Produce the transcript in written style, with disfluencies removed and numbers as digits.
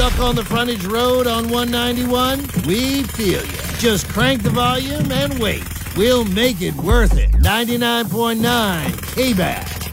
Stuck on the frontage road on 191? We feel you. Just crank the volume and wait. We'll make it worth it. 99.9 K-Back.